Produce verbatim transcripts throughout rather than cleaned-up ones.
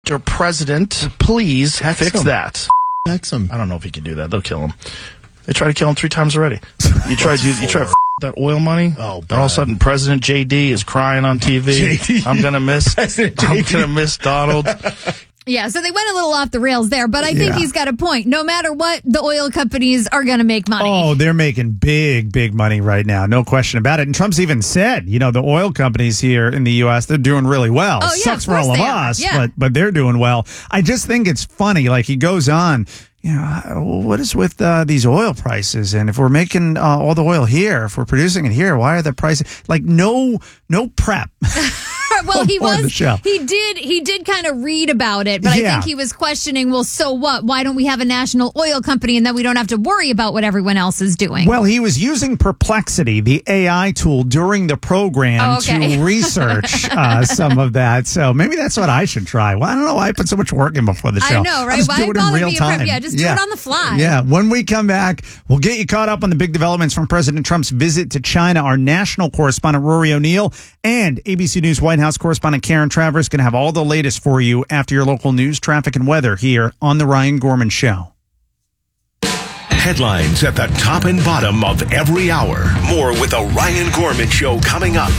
Your president, please Text fix him. that. Text him. I don't know if he can do that. They'll kill him. They tried to kill him three times already. You tried to you tried to f- that oil money. Oh, and all of a sudden, President J D is crying on T V. J D. I'm gonna miss. I'm gonna miss Donald. Yeah, so they went a little off the rails there, but I think Yeah. he's got a point. No matter what, the oil companies are going to make money. Oh, they're making big, big money right now. No question about it. And Trump's even said, you know, the oil companies here in the U S, they're doing really well. Oh, yeah, Sucks of for all course of they are. us, Yeah. but, but they're doing well. I just think it's funny. Like he goes on, you know, what is with uh, these oil prices? And if we're making uh, all the oil here, if we're producing it here, why are the prices like no, no prep? Well, he on the was. show. He did. He did kind of read about it, but I Yeah. think he was questioning. Well, so what? Why don't we have a national oil company, and then we don't have to worry about what everyone else is doing? Well, he was using Perplexity, the A I tool, during the program Oh, okay. to research uh, some of that. So maybe that's what I should try. Well, I don't know why I put so much work in before the I show. know, I'll right? just Why do it in bother real being prep? time. Yeah, just do it on the fly. Yeah. When we come back, we'll get you caught up on the big developments from President Trump's visit to China. Our national correspondent, Rory O'Neill, and A B C News White House correspondent Karen Travers going to have all the latest for you after your local news, traffic, and weather here on The Ryan Gorman Show. Headlines at the top and bottom of every hour. More with the Ryan Gorman Show coming up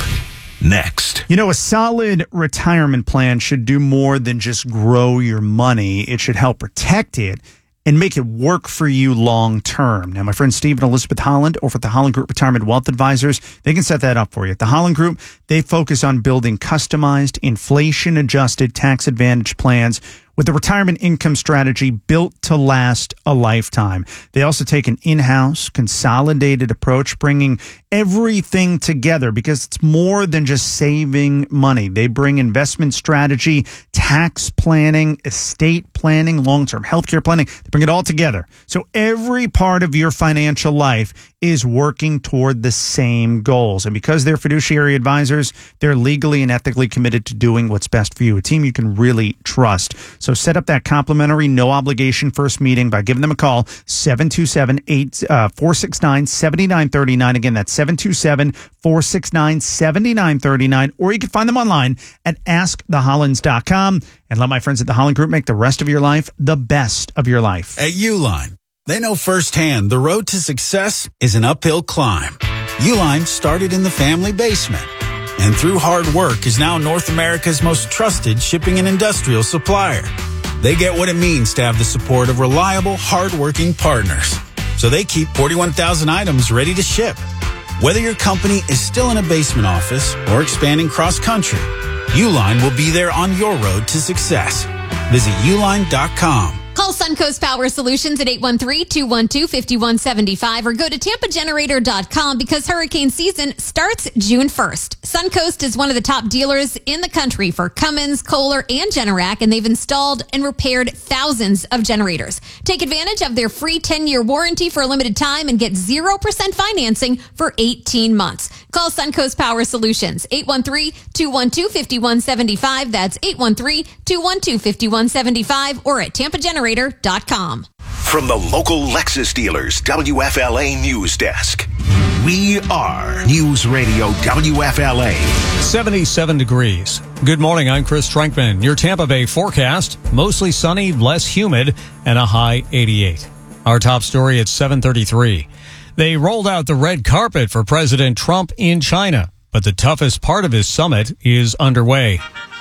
next. You know, a solid retirement plan should do more than just grow your money. It should help protect it and make it work for you long term. Now, my friend Steve and Elizabeth Holland over at the Holland Group Retirement Wealth Advisors, they can set that up for you. At the Holland Group, they focus on building customized, inflation-adjusted tax advantage plans with a retirement income strategy built to last a lifetime. They also take an in-house, consolidated approach, bringing everything together because it's more than just saving money. They bring investment strategy, tax planning, estate planning, long-term healthcare planning. They bring it all together. So every part of your financial life is working toward the same goals. And because they're fiduciary advisors, they're legally and ethically committed to doing what's best for you, a team you can really trust. So set up that complimentary, no obligation first meeting by giving them a call, seven two seven, four six nine, seven nine three nine. Again, that's seven two seven, four six nine, seven nine three nine. Or you can find them online at ask the hollands dot com. And let my friends at the Holland Group make the rest of your life the best of your life. At Uline, they know firsthand the road to success is an uphill climb. Uline started in the family basement and through hard work is now North America's most trusted shipping and industrial supplier. They get what it means to have the support of reliable, hard-working partners. So they keep forty-one thousand items ready to ship. Whether your company is still in a basement office or expanding cross-country, Uline will be there on your road to success. Visit uline dot com. Call Suncoast Power Solutions at eight one three, two one two, five one seven five or go to tampa generator dot com because hurricane season starts June first. Suncoast is one of the top dealers in the country for Cummins, Kohler, and Generac, and they've installed and repaired thousands of generators. Take advantage of their free ten-year warranty for a limited time and get zero percent financing for eighteen months. Call Suncoast Power Solutions, eight one three, two one two, five one seven five. That's eight one three, two one two, five one seven five or at tampa generator dot com. From the local Lexus dealers, W F L A News Desk. We are News Radio W F L A. seventy-seven degrees. Good morning, I'm Chris Strankman. Your Tampa Bay forecast, mostly sunny, less humid, and a high eighty-eight. Our top story at seven thirty-three. They rolled out the red carpet for President Trump in China, but the toughest part of his summit is underway.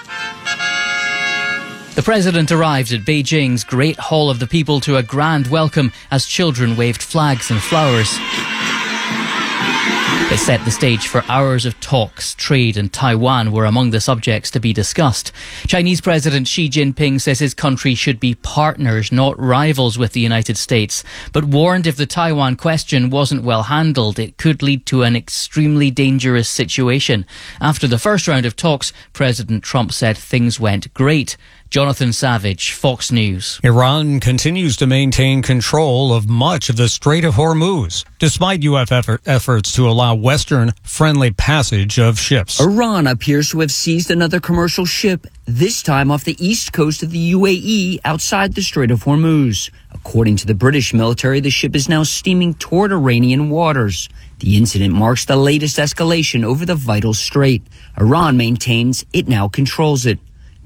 The president arrived at Beijing's Great Hall of the People to a grand welcome as children waved flags and flowers. It set the stage for hours of talks. Trade and Taiwan were among the subjects to be discussed. Chinese President Xi Jinping says his country should be partners, not rivals with the United States, but warned if the Taiwan question wasn't well handled, it could lead to an extremely dangerous situation. After the first round of talks, President Trump said things went great. Jonathan Savage, Fox News. Iran continues to maintain control of much of the Strait of Hormuz, despite U S effort, efforts to allow Western-friendly passage of ships. Iran appears to have seized another commercial ship, this time off the east coast of the U A E outside the Strait of Hormuz. According to the British military, the ship is now steaming toward Iranian waters. The incident marks the latest escalation over the vital strait. Iran maintains it now controls it.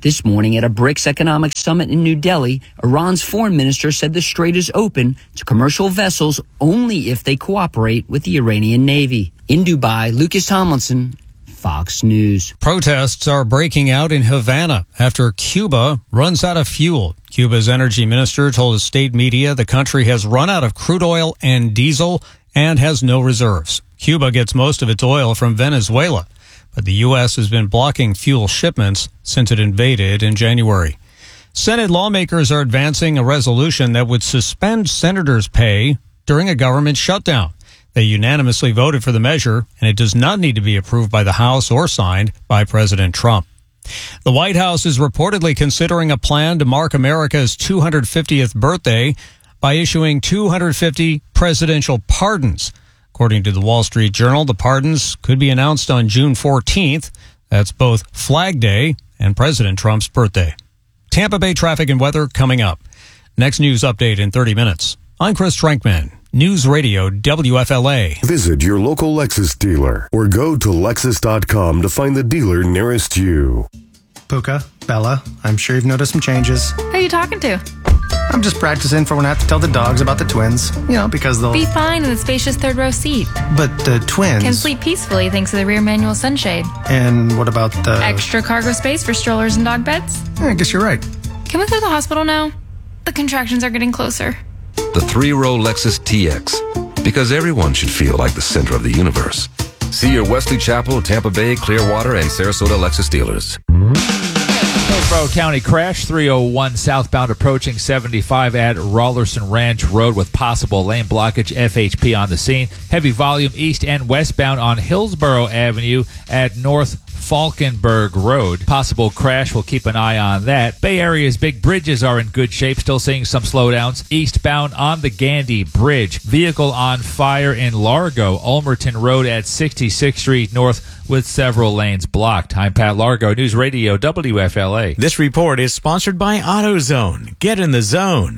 This morning at a BRICS economic summit in New Delhi, Iran's foreign minister said the strait is open to commercial vessels only if they cooperate with the Iranian Navy. In Dubai, Lucas Tomlinson, Fox News. Protests are breaking out in Havana after Cuba runs out of fuel. Cuba's energy minister told the state media the country has run out of crude oil and diesel and has no reserves. Cuba gets most of its oil from Venezuela, but the U S has been blocking fuel shipments since it invaded in January. Senate lawmakers are advancing a resolution that would suspend senators' pay during a government shutdown. They unanimously voted for the measure, and it does not need to be approved by the House or signed by President Trump. The White House is reportedly considering a plan to mark America's two hundred fiftieth birthday by issuing two hundred fifty presidential pardons. According to the Wall Street Journal, the pardons could be announced on June fourteenth. That's both Flag Day and President Trump's birthday. Tampa Bay traffic and weather coming up. Next news update in thirty minutes. I'm Chris Trankman. News Radio W F L A. Visit your local Lexus dealer or go to Lexus dot com to find the dealer nearest you. Puka, Bella, I'm sure you've noticed some changes. Who are you talking to? I'm just practicing for when I have to tell the dogs about the twins. You know, because they'll... Be fine in the spacious third row seat. But the twins... Can sleep peacefully thanks to the rear manual sunshade. And what about the... Extra cargo space for strollers and dog beds? Yeah, I guess you're right. Can we go to the hospital now? The contractions are getting closer. The three-row Lexus T X. Because everyone should feel like the center of the universe. See your Wesley Chapel, Tampa Bay, Clearwater, and Sarasota Lexus dealers. Hillsborough County crash, three oh one southbound approaching seventy-five at Rollerson Ranch Road with possible lane blockage. F H P on the scene. Heavy volume east and westbound on Hillsborough Avenue at North Falkenberg Road. Possible crash, we'll keep an eye on that. Bay Area's big bridges are in good shape, still seeing some slowdowns. Eastbound on the Gandy Bridge. Vehicle on fire in Largo. Ulmerton Road at sixty-sixth Street North with several lanes blocked. I'm Pat Largo, News Radio W F L A. This report is sponsored by AutoZone. Get in the zone.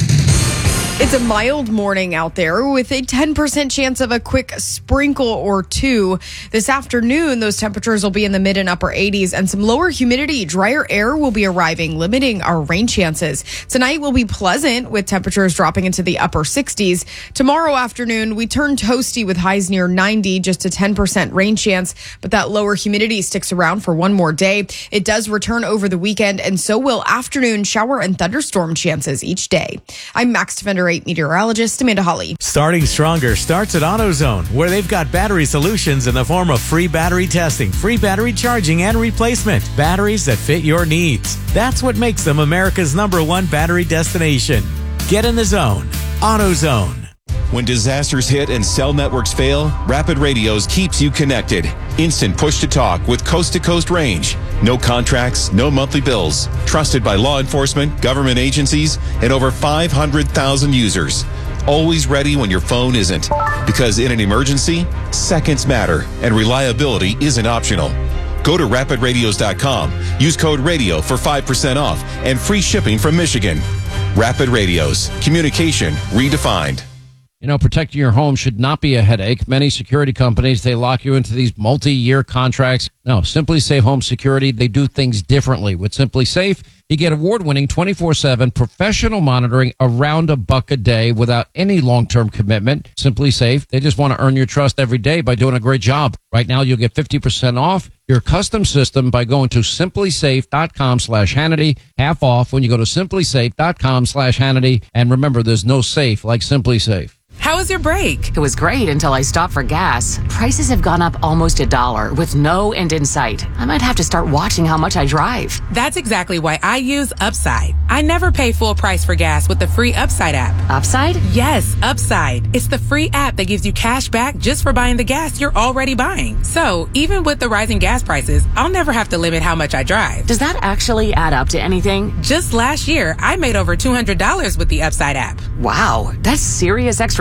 It's a mild morning out there with a ten percent chance of a quick sprinkle or two. This afternoon, those temperatures will be in the mid and upper eighties, and some lower humidity, drier air will be arriving, limiting our rain chances. Tonight will be pleasant with temperatures dropping into the upper sixties. Tomorrow afternoon, we turn toasty with highs near ninety, just a ten percent rain chance, but that lower humidity sticks around for one more day. It does return over the weekend, and so will afternoon shower and thunderstorm chances each day. I'm Max Defender eight meteorologist Amanda Hawley. Starting stronger starts at AutoZone, where they've got battery solutions in the form of free battery testing, free battery charging, and replacement. Batteries that fit your needs. That's what makes them America's number one battery destination. Get in the zone. AutoZone. When disasters hit and cell networks fail, Rapid Radios keeps you connected. Instant push-to-talk with coast-to-coast range. No contracts, no monthly bills. Trusted by law enforcement, government agencies, and over five hundred thousand users. Always ready when your phone isn't. Because in an emergency, seconds matter, and reliability isn't optional. Go to rapid radios dot com. Use code RADIO for five percent off and free shipping from Michigan. Rapid Radios. Communication redefined. You know, protecting your home should not be a headache. Many security companies, they lock you into these multi-year contracts. No, Simply Safe Home Security, they do things differently. With Simply Safe, you get award-winning twenty-four seven professional monitoring around a buck a day without any long-term commitment. Simply Safe, they just want to earn your trust every day by doing a great job. Right now, you'll get fifty percent off your custom system by going to simply safe dot com slash Hannity. Half off when you go to simply safe dot com slash Hannity. And remember, there's no safe like Simply Safe. How was your break? It was great until I stopped for gas. Prices have gone up almost a dollar with no end in sight. I might have to start watching how much I drive. That's exactly why I use Upside. I never pay full price for gas with the free Upside app. Upside? Yes, Upside. It's the free app that gives you cash back just for buying the gas you're already buying. So even with the rising gas prices, I'll never have to limit how much I drive. Does that actually add up to anything? Just last year, I made over two hundred dollars with the Upside app. Wow, that's serious extra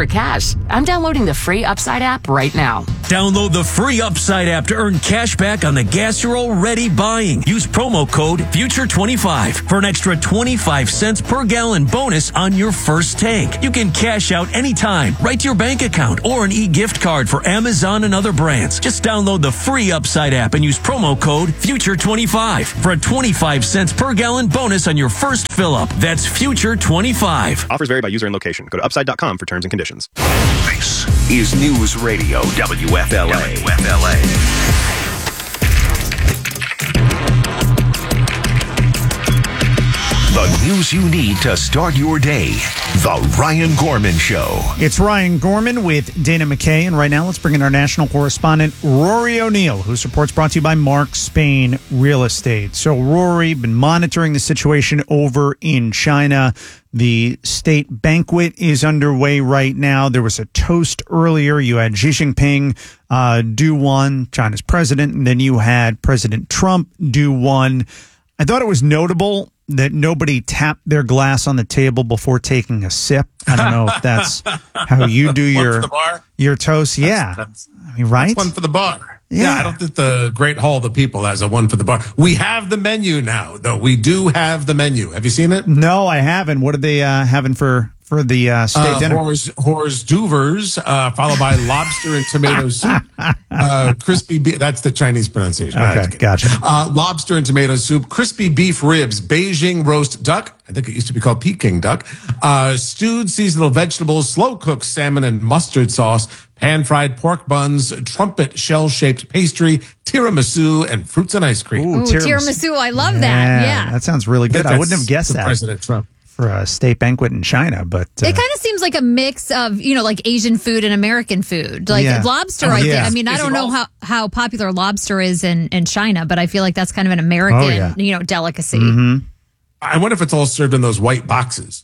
cash. I'm downloading the free Upside app right now. Download the free Upside app to earn cash back on the gas you're already buying. Use promo code future twenty-five for an extra twenty-five cents per gallon bonus on your first tank. You can cash out anytime, right to your bank account, or an e-gift card for Amazon and other brands. Just download the free Upside app and use promo code future twenty-five for a twenty-five cents per gallon bonus on your first fill up. That's future twenty-five. Offers vary by user and location. Go to upside dot com for terms and conditions. This is News Radio W F L A. W F L A. The news you need to start your day. The Ryan Gorman Show. It's Ryan Gorman with Dana McKay, and right now let's bring in our national correspondent, Rory O'Neill, whose report's brought to you by Mark Spain Real Estate. So, Rory, been monitoring the situation over in China. The state banquet is underway right now. There was a toast earlier. You had Xi Jinping uh, do one, China's president, and then you had President Trump do one. I thought it was notable that nobody tapped their glass on the table before taking a sip. I don't know if that's how you do One your for the bar? your toast. That's- yeah, that's- I mean, right? That's one for the bar. Yeah. Yeah. I don't think the Great Hall of the People has a one for the bar. We have the menu now, though. We do have the menu. Have you seen it? No, I haven't. What are they uh, having for for the uh, state Uh, dinner? Hors, hors d'oeuvres, uh, followed by lobster and tomato soup. Uh, crispy beef. That's the Chinese pronunciation. Okay, gotcha. Uh, lobster and tomato soup, crispy beef ribs, Beijing roast duck. I think it used to be called Peking duck. Uh, stewed seasonal vegetables, slow cooked salmon and mustard sauce, pan fried pork buns, trumpet shell shaped pastry, tiramisu, and fruits and ice cream. Ooh, tiramisu. I love that. Yeah. that sounds really good. I wouldn't have guessed for that President Trump. for a state banquet in China, but uh, It kind of seems like a mix of, you know, like Asian food and American food. Like Yeah. lobster, Oh, I think. yeah. I mean, I Is it don't know all- how, how popular lobster is in, in China, but I feel like that's kind of an American, Oh, yeah. you know, delicacy. Mm-hmm. I wonder if it's all served in those white boxes.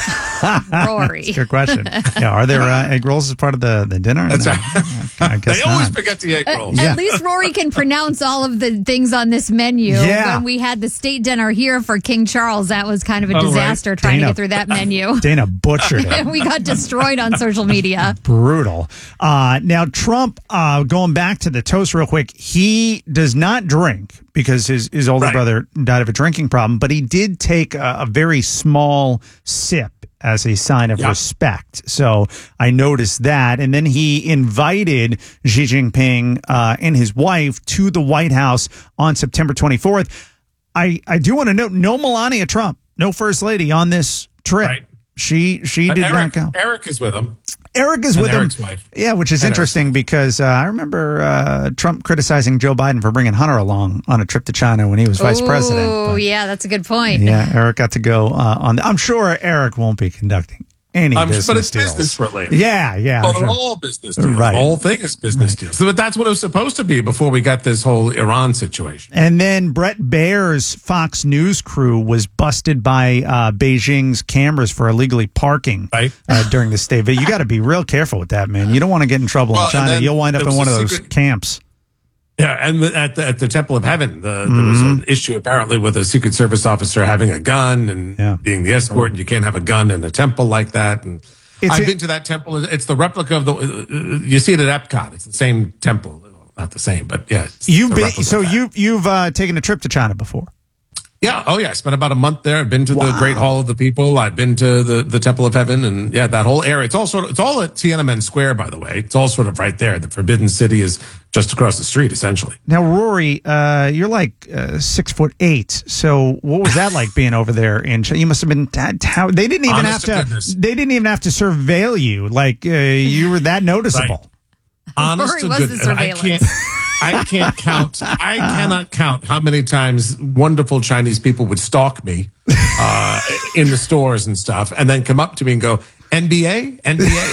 Rory. That's a good question. Yeah, are there uh, egg rolls as part of the, the dinner? That's No. right. I guess They always not. forget the egg At, rolls. at least Rory can pronounce all of the things on this menu. Yeah. When we had the state dinner here for King Charles, that was kind of a Oh, right. disaster trying Dana- to get through that menu. Dana butchered it. We got destroyed on social media. Brutal. Uh, now, Trump, uh, going back to the toast real quick, he does not drink because his, his older Right. brother died of a drinking problem, but he did take a, a very small sip as a sign of Yeah. respect. So I noticed that. And then he invited Xi Jinping uh, and his wife to the White House on September twenty-fourth. I, I do want to note, no Melania Trump, no first lady on this trip. Right. She she Uh, did Eric, not go. Eric is with him. Eric is And with Eric's him. wife. Yeah, which is And interesting because uh, I remember uh, Trump criticizing Joe Biden for bringing Hunter along on a trip to China when he was vice president. Oh, yeah, that's a good point. Yeah, Eric got to go uh, on. The, I'm sure Eric won't be conducting any Um, business but it's deals. business related. Yeah, yeah. Well, I'm they're sure. all business deals. Right. The whole thing is business deals. But that's what it was supposed to be before we got this whole Iran situation. And then Brett Baer's Fox News crew was busted by uh, Beijing's cameras for illegally parking Right. uh, during the state. But you got to be real careful with that, man. You don't want to get in trouble Well, in and China. then You'll wind up there in was one of a those secret- camps. Yeah, and the- at the, at the Temple of Heaven, the, there was an issue apparently with a Secret Service officer having a gun and Yeah. being the escort. And you can't have a gun in a temple like that. And It's I've a- been to that temple. It's the replica of the. Uh, you see it at Epcot. It's the same temple, not the same, but yeah. it's You've the been replica so of that. you you've uh, taken a trip to China before. Yeah. Oh, yeah. I spent about a month there. I've been to the Wow. Great Hall of the People. I've been to the, the Temple of Heaven, and yeah, that whole area. It's all sort of. It's all at Tiananmen Square, by the way. It's all sort of right there. The Forbidden City is just across the street, essentially. Now, Rory, uh, you're like uh, six foot eight. So, what was that like being over there in China? You must have been. How, they didn't even Honest to have to. goodness. They didn't even have to surveil you. Like uh, you were that noticeable. Honest Rory to was goodness, the and I surveillance. can't. I can't count. I cannot count how many times wonderful Chinese people would stalk me uh, in the stores and stuff, and then come up to me and go, N B A, N B A.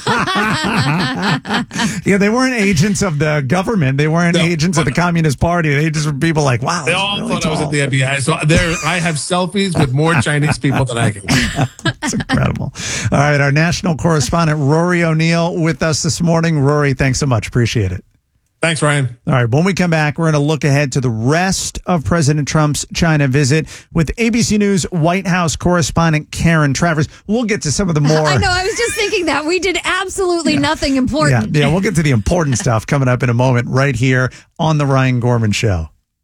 Yeah, they weren't agents of the government. They weren't No. agents of the Communist Party. They just were people like, wow. They this is all really thought I was tall. at the N B A. So there, I have selfies with more Chinese people than I can. It's incredible. All right, our national correspondent Rory O'Neill with us this morning. Rory, thanks so much. Appreciate it. Thanks, Ryan. All right, when we come back, we're going to look ahead to the rest of President Trump's China visit with A B C News White House correspondent Karen Travers. We'll get to some of the more... I know, I was just thinking that. We did absolutely yeah. nothing important. Yeah, yeah, we'll get to the important stuff coming up in a moment right here on The Ryan Gorman Show.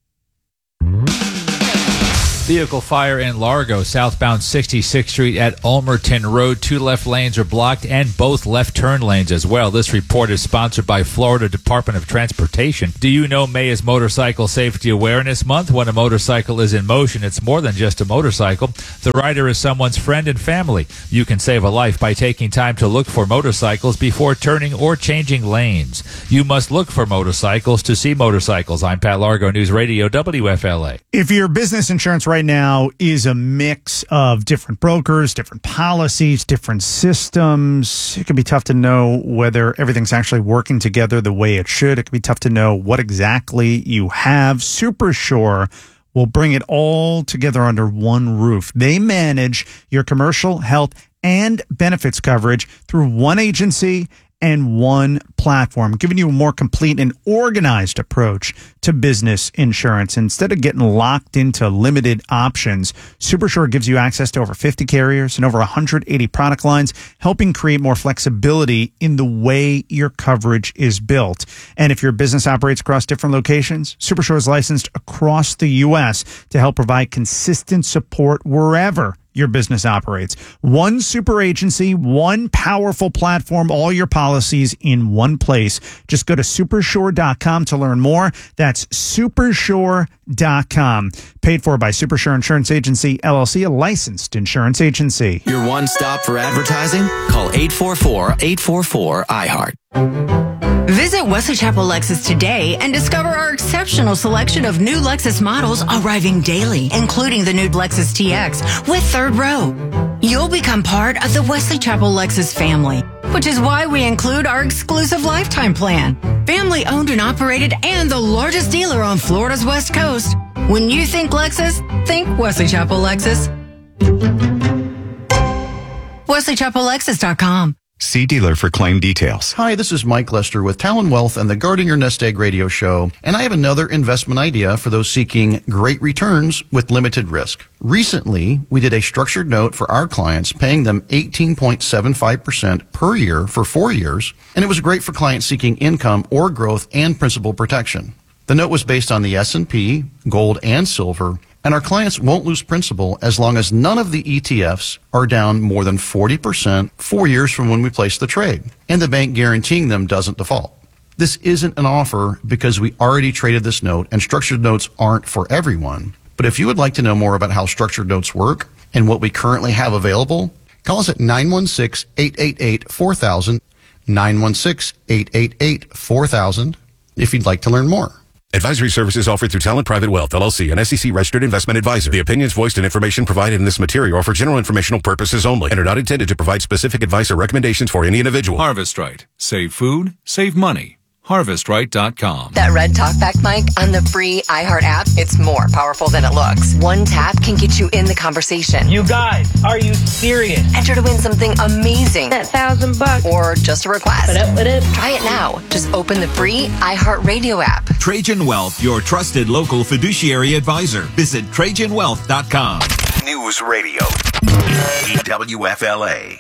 Vehicle fire in Largo, southbound sixty-sixth Street at Ulmerton Road. Two left lanes are blocked and both left turn lanes as well. This report is sponsored by Florida Department of Transportation. Do you know May is Motorcycle Safety Awareness Month? When a motorcycle is in motion, it's more than just a motorcycle. The rider is someone's friend and family. You can save a life by taking time to look for motorcycles before turning or changing lanes. You must look for motorcycles to see motorcycles. I'm Pat Largo, News Radio W F L A. If your business insurance right now is a mix of different brokers, different policies, different systems, it can be tough to know whether everything's actually working together the way it should. It can be tough to know what exactly you have. SuperSure will bring it all together under one roof. They manage your commercial, health, and benefits coverage through one agency and one platform, giving you a more complete and organized approach to business insurance. Instead of getting locked into limited options, SuperSure gives you access to over fifty carriers and over one hundred eighty product lines, helping create more flexibility in the way your coverage is built. And if your business operates across different locations, SuperSure is licensed across the U S to help provide consistent support wherever your business operates. One super agency, one powerful platform, all your policies in one place. Just go to supersure dot com to learn more. That's supersure dot com. Paid for by SuperSure Insurance Agency, L L C, a licensed insurance agency. Your one stop for advertising? Call eight four four, eight four four, I heart. Visit Wesley Chapel Lexus today and discover our exceptional selection of new Lexus models arriving daily, including the new Lexus T X with third row. You'll become part of the Wesley Chapel Lexus family, which is why we include our exclusive lifetime plan. Family owned and operated and the largest dealer on Florida's West Coast. When you think Lexus, think Wesley Chapel Lexus. Wesley Chapel Lexus dot com. See dealer for claim details. Hi, this is Mike Lester with Talon Wealth and the Guarding Your Nest Egg radio show, and I have another investment idea for those seeking great returns with limited risk. Recently, we did a structured note for our clients, paying them eighteen point seven five percent per year for four years, and it was great for clients seeking income or growth and principal protection. The note was based on the S and P, gold, and silver, and our clients won't lose principal as long as none of the E T Fs are down more than forty percent four years from when we place the trade, and the bank guaranteeing them doesn't default. This isn't an offer because we already traded this note, and structured notes aren't for everyone. But if you would like to know more about how structured notes work and what we currently have available, call us at nine one six, eight eight eight, four thousand, nine one six, eight eight eight, four thousand, if you'd like to learn more. Advisory services offered through Talent Private Wealth, L L C, an S E C-registered investment advisor. The opinions voiced and information provided in this material are for general informational purposes only and are not intended to provide specific advice or recommendations for any individual. Harvest Right. Save food, save money. harvest right dot com. That red talkback mic on the free iHeart app, it's more powerful than it looks. One tap can get you in the conversation. You guys, are you serious? Enter to win something amazing. That thousand bucks. Or just a request. What up, what up? Try it now. Just open the free iHeart Radio app. Trajan Wealth, your trusted local fiduciary advisor. Visit trajan wealth dot com. News Radio W F L A.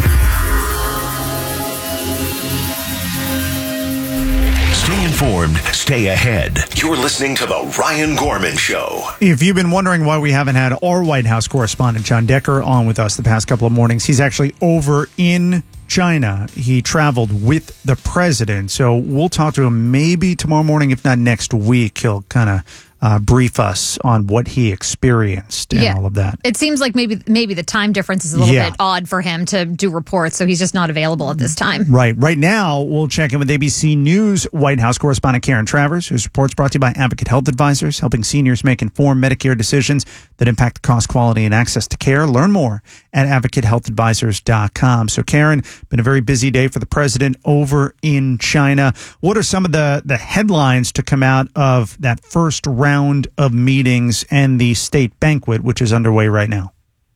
Stay informed, stay ahead. You're listening to The Ryan Gorman Show. If you've been wondering why we haven't had our White House correspondent, John Decker, on with us the past couple of mornings, he's actually over in China. He traveled with the president. So we'll talk to him maybe tomorrow morning, if not next week. He'll kind of uh, brief us on what he experienced and yeah. all of that. It seems like maybe maybe the time difference is a little Yeah. bit odd for him to do reports, so he's just not available at this time. Right. Right now, we'll check in with A B C News White House correspondent Karen Travers, whose report's brought to you by Advocate Health Advisors, helping seniors make informed Medicare decisions that impact cost, quality, and access to care. Learn more at advocate health advisors dot com. So, Karen, been a very busy day for the president over in China. What are some of the, the headlines to come out of that first round of meetings and the state banquet, which is underway right now?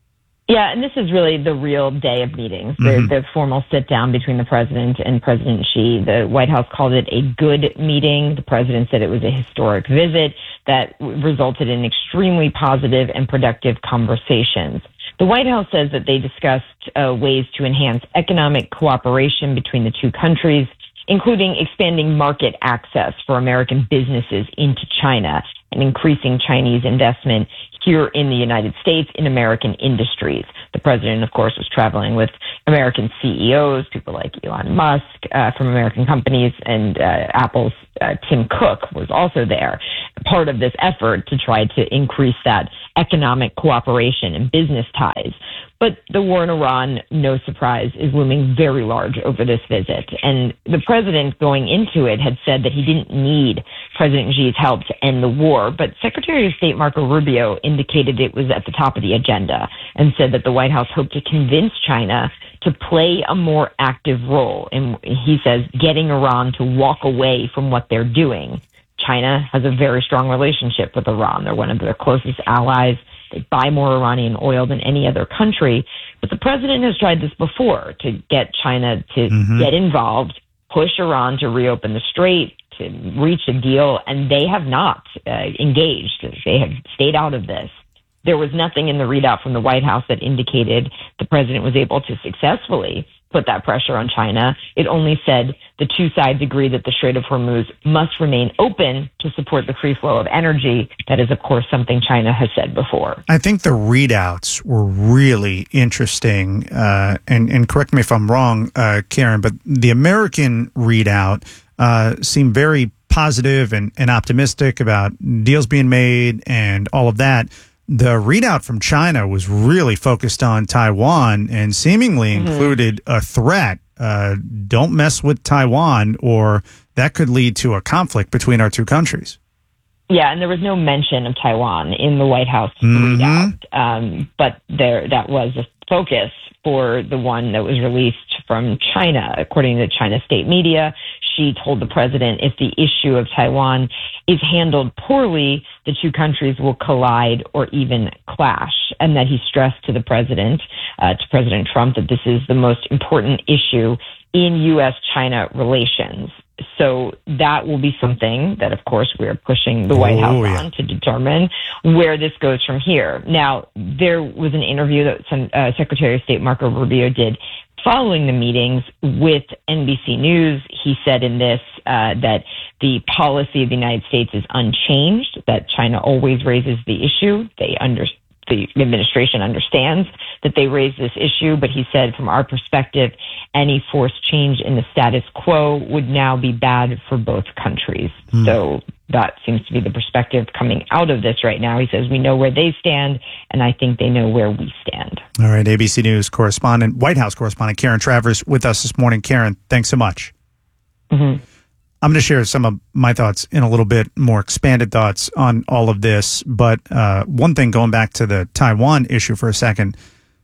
Yeah, and this is really the real day of meetings, the, Mm-hmm. the formal sit-down between the president and President Xi. The White House called it a good meeting. The president said it was a historic visit that resulted in extremely positive and productive conversations. The White House says that they discussed uh, ways to enhance economic cooperation between the two countries, including expanding market access for American businesses into China and increasing Chinese investment here in the United States in American industries. The president, of course, was traveling with American C E Os, people like Elon Musk uh, from American companies, and uh, Apple's uh, Tim Cook was also there, part of this effort to try to increase that economic cooperation and business ties. But the war in Iran, no surprise, is looming very large over this visit. And the president going into it had said that he didn't need President Xi's help to end the war. But Secretary of State Marco Rubio indicated it was at the top of the agenda and said that the White House hoped to convince China to play a more active role in, he says, getting Iran to walk away from what they're doing. China has a very strong relationship with Iran. They're one of their closest allies. They buy more Iranian oil than any other country. But the president has tried this before to get China to Mm-hmm. get involved, push Iran to reopen the strait, to reach a deal, and they have not uh, engaged. They have stayed out of this. There was nothing in the readout from the White House that indicated the president was able to successfully put that pressure on China. It only said the two sides agree that the Strait of Hormuz must remain open to support the free flow of energy. That is, of course, something China has said before. I think the readouts were really interesting, uh, and, and correct me if I'm wrong, uh, Karen, but the American readout uh, seemed very positive and, and optimistic about deals being made and all of that. The readout from China was really focused on Taiwan and seemingly Mm-hmm. included a threat. Uh, don't mess with Taiwan, or that could lead to a conflict between our two countries. Yeah, and there was no mention of Taiwan in the White House Mhm. readout, um, but there that was a focus for the one that was released from China. According to China state media, Xi told the president if the issue of Taiwan is handled poorly, the two countries will collide or even clash, and that he stressed to the president, uh, to President Trump, that this is the most important issue in U S China relations. So that will be something that, of course, we're pushing the White House Oh, yeah. on to determine where this goes from here. Now, there was an interview that some, uh, Secretary of State Marco Rubio did following the meetings with N B C News. He said in this uh, that the policy of the United States is unchanged, that China always raises the issue. They under, the administration understands that they raise this issue, but he said from our perspective, any forced change in the status quo would now be bad for both countries. Hmm. So that seems to be the perspective coming out of this right now. He says we know where they stand, and I think they know where we stand. All right, A B C News correspondent, White House correspondent Karen Travers with us this morning. Karen, thanks so much. Mm-hmm. I'm going to share some of my thoughts in a little bit more expanded thoughts on all of this. But uh, one thing, going back to the Taiwan issue for a second.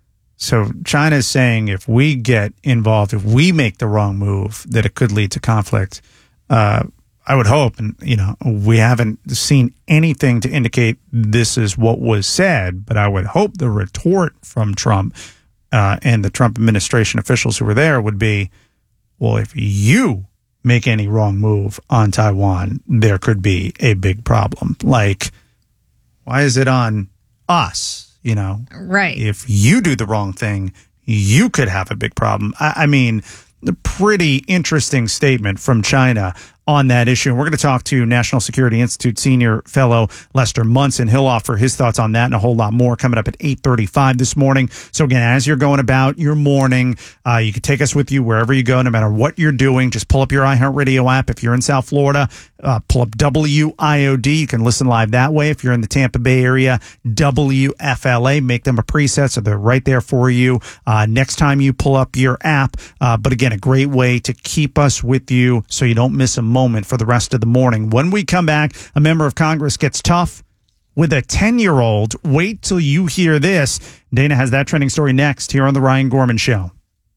So China is saying if we get involved, if we make the wrong move, that it could lead to conflict. Uh, I would hope, and you know, we haven't seen anything to indicate this is what was said, but I would hope the retort from Trump uh, and the Trump administration officials who were there would be, well, if you make any wrong move on Taiwan, there could be a big problem. Like, why is it on us? You know, right. If you do the wrong thing, you could have a big problem. I, I mean, a pretty interesting statement from China on that issue. And we're going to talk to National Security Institute senior fellow Lester Munson. He'll offer his thoughts on that and a whole lot more coming up at eight thirty-five this morning. So again, as you're going about your morning, uh, you can take us with you wherever you go, no matter what you're doing. Just pull up your iHeartRadio app. If you're in South Florida, uh, pull up W I O D. You can listen live that way. If you're in the Tampa Bay area, W F L A. Make them a preset so they're right there for you uh, next time you pull up your app. Uh, but again, a great way to keep us with you so you don't miss a moment for the rest of the morning. When we come back, a member of Congress gets tough with a ten-year-old. Wait till you hear this. Dana has that trending story next here on The Ryan Gorman Show.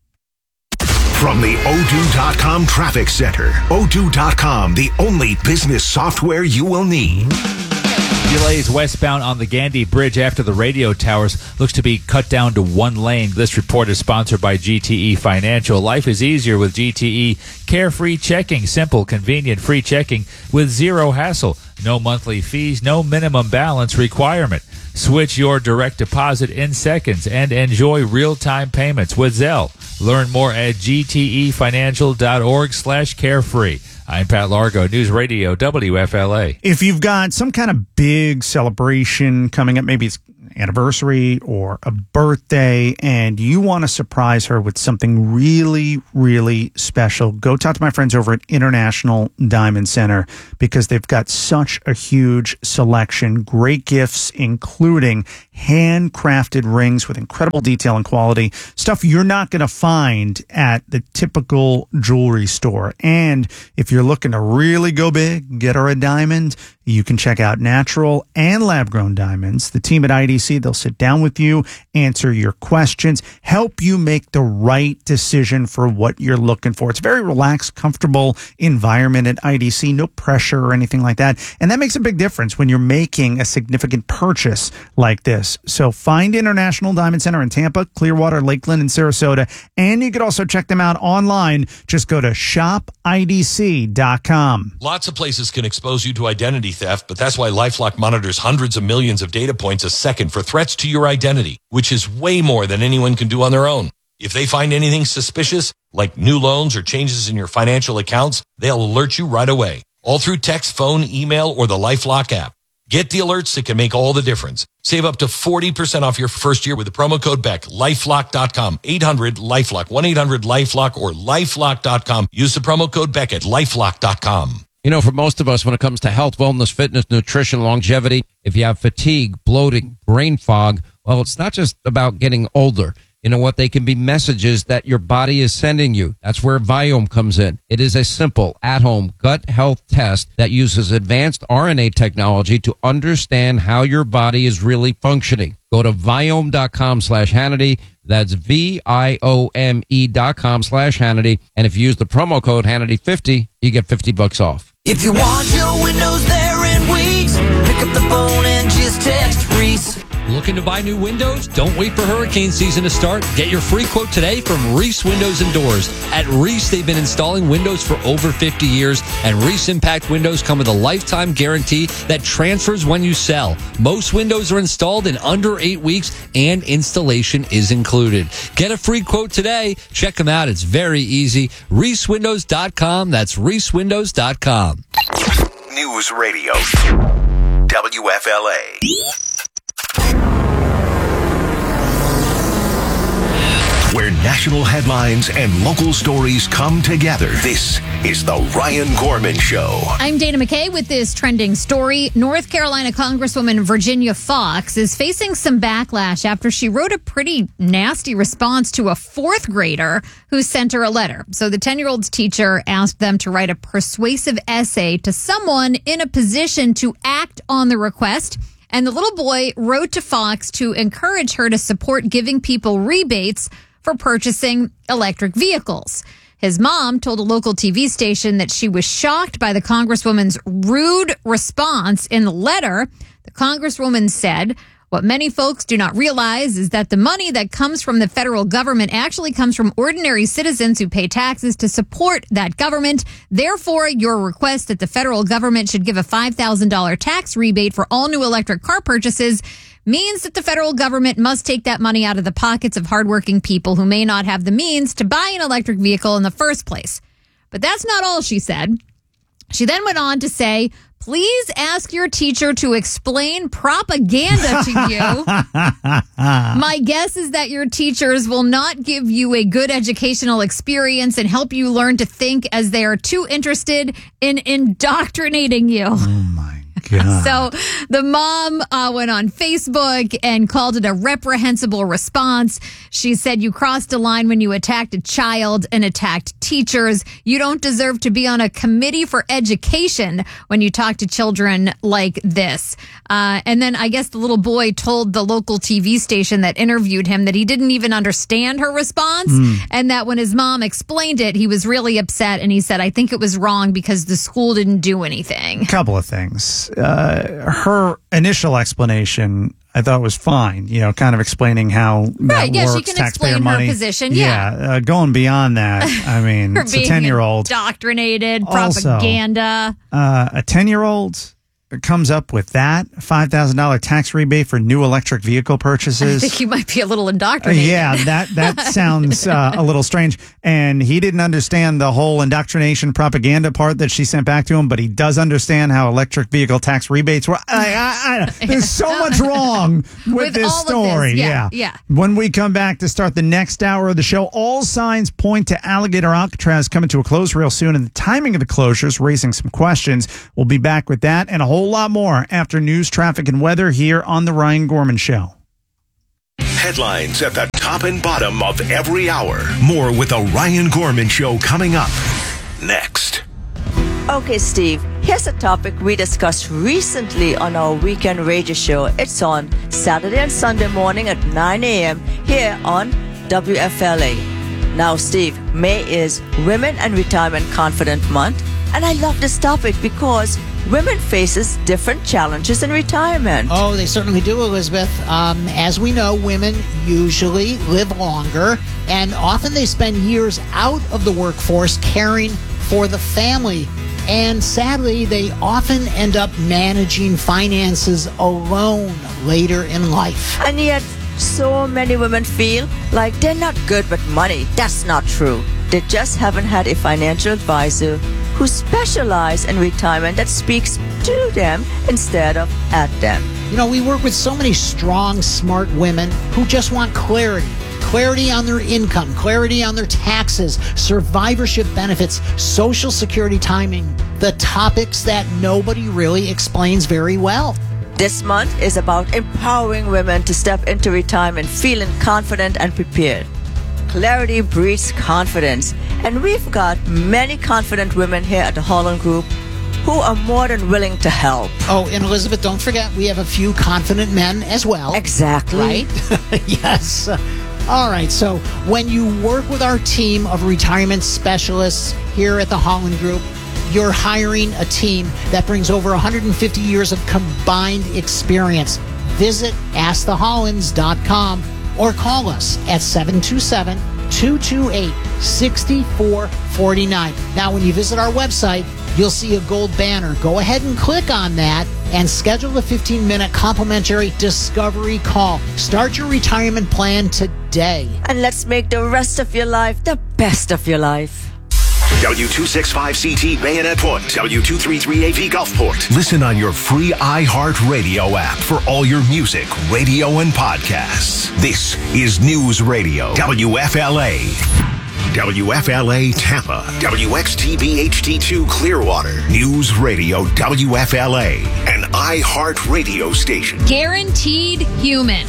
From the Odoo dot com Traffic Center, Odoo dot com, the only business software you will need. Delays westbound on the Gandy Bridge after the radio towers looks to be cut down to one lane. This report is sponsored by G T E Financial. Life is easier with G T E Carefree Checking. Simple, convenient, free checking with zero hassle. No monthly fees, no minimum balance requirement. Switch your direct deposit in seconds and enjoy real-time payments with Zelle. Learn more at gtefinancial.org slash carefree. I'm Pat Largo, News Radio W F L A. If you've got some kind of big celebration coming up, maybe it's anniversary or a birthday, and you want to surprise her with something really, really special, go talk to my friends over at International Diamond Center, because they've got such a huge selection. Great gifts, including handcrafted rings with incredible detail and quality, stuff you're not going to find at the typical jewelry store. And if you're looking to really go big, get her a diamond, you can check out natural and lab-grown diamonds. The team at I D C, they'll sit down with you, answer your questions, help you make the right decision for what you're looking for. It's a very relaxed, comfortable environment at I D C, no pressure or anything like that. And that makes a big difference when you're making a significant purchase like this. So find International Diamond Center in Tampa, Clearwater, Lakeland, and Sarasota. And you could also check them out online. Just go to shop I D C dot com. Lots of places can expose you to identity theft, but that's why LifeLock monitors hundreds of millions of data points a second for threats to your identity, which is way more than anyone can do on their own. If they find anything suspicious, like new loans or changes in your financial accounts, they'll alert you right away, all through text, phone, email, or the LifeLock app. Get the alerts that can make all the difference. Save up to forty percent off your first year with the promo code Beck. lifelock dot com. eight hundred LifeLock. one eight hundred LifeLock or lifelock dot com. Use the promo code Beck at lifelock dot com. You know, for most of us, when it comes to health, wellness, fitness, nutrition, longevity, if you have fatigue, bloating, brain fog, well, it's not just about getting older. You know what? They can be messages that your body is sending you. That's where Viome comes in. It is a simple, at-home gut health test that uses advanced R N A technology to understand how your body is really functioning. Go to Viome dot com slash Hannity. That's V I O M E dot com slash Hannity. And if you use the promo code Hannity fifty, you get fifty bucks off. If you want your windows there in weeks, pick up the phone and just text Reese. Looking to buy new windows? Don't wait for hurricane season to start. Get your free quote today from Reese Windows and Doors. At Reese, they've been installing windows for over fifty years, and Reese Impact windows come with a lifetime guarantee that transfers when you sell. Most windows are installed in under eight weeks, and installation is included. Get a free quote today. Check them out. It's very easy. Reese Windows dot com. That's Reese Windows dot com. News Radio W F L A. Where national headlines and local stories come together. This is the Ryan Gorman Show. I'm Dana McKay with this trending story. North Carolina Congresswoman Virginia Foxx is facing some backlash after she wrote a pretty nasty response to a fourth grader who sent her a letter. So the ten-year-old's teacher asked them to write a persuasive essay to someone in a position to act on the request. And the little boy wrote to Foxx to encourage her to support giving people rebates for purchasing electric vehicles. His mom told a local T V station that she was shocked by the Congresswoman's rude response in the letter. The Congresswoman said, "What many folks do not realize is that the money that comes from the federal government actually comes from ordinary citizens who pay taxes to support that government. Therefore, your request that the federal government should give a five thousand dollars tax rebate for all new electric car purchases means that the federal government must take that money out of the pockets of hardworking people who may not have the means to buy an electric vehicle in the first place." But that's not all she said. She then went on to say, "Please ask your teacher to explain propaganda to you. My guess is that your teachers will not give you a good educational experience and help you learn to think, as they are too interested in indoctrinating you." Oh, my God. So the mom uh, went on Facebook and called it a reprehensible response. She said, "You crossed a line when you attacked a child and attacked teachers. You don't deserve to be on a committee for education when you talk to children like this." Uh, and then I guess the little boy told the local T V station that interviewed him that he didn't even understand her response, mm. and that when his mom explained it, he was really upset. And he said, "I think it was wrong because the school didn't do anything." Couple of things. uh, her initial explanation, I thought was fine. You know, kind of explaining how that Right, yeah, works, she can taxpayer explain money. her position, yeah. uh, going beyond that, I mean, For it's a being ten-year-old. indoctrinated, Also, propaganda. Uh, a ten-year-old comes up with that five thousand dollars tax rebate for new electric vehicle I purchases. think you might be a little Uh, indoctrinated. yeah, that that sounds uh, a little strange. And he didn't understand the whole indoctrination propaganda part that she sent back to him, but he does understand how electric vehicle tax rebates were. I, I, I, there's so much wrong with, With this all of story. this, yeah, yeah. yeah. When we come back to start the next hour of the show, all signs point to Alligator Alcatraz coming to a close real soon, and the timing of the closures raising some questions. We'll be back with that and a whole lot more after news, traffic, and weather here on The Ryan Gorman Show. Headlines at the top and bottom of every hour. More with the Ryan Gorman Show coming up next. Okay, Steve, here's a topic we discussed recently on our weekend radio show. It's on Saturday and Sunday morning at nine a.m. here on W F L A. Now, Steve, May is Women and Retirement Confident Month, and I love this topic because women faces different challenges in retirement. Oh, they certainly do, Elizabeth. Um, as we know, women usually live longer, and often they spend years out of the workforce caring for the family. And sadly, they often end up managing finances alone later in life. And yet, so many women feel like they're not good with money. That's not true. They just haven't had a financial advisor who specializes in retirement that speaks to them instead of at them. You know, we work with so many strong, smart women who just want clarity. Clarity on their income, clarity on their taxes, survivorship benefits, social security timing, the topics that nobody really explains very well. This month is about empowering women to step into retirement feeling confident and prepared. Clarity breeds confidence, and we've got many confident women here at the Holland Group who are more than willing to help. Oh, and Elizabeth, don't forget, we have a few confident men as well. Exactly. Right? Yes. All right, so when you work with our team of retirement specialists here at the Holland Group, you're hiring a team that brings over one hundred fifty years of combined experience. Visit ask the hollands dot com or call us at seven two seven, two two eight, six four four nine. Now, when you visit our website, you'll see a gold banner. Go ahead and click on that and schedule a fifteen-minute complimentary discovery call. Start your retirement plan today. And let's make the rest of your life the best of your life. W two sixty-five C T Bayonet Point, W two thirty-three A V Gulfport. Listen on your free iHeartRadio app for all your music, radio, and podcasts. This is News Radio, W F L A. W F L A Tampa, W X T B H D two Clearwater, News Radio W F L A, an iHeartRadio station. Guaranteed human.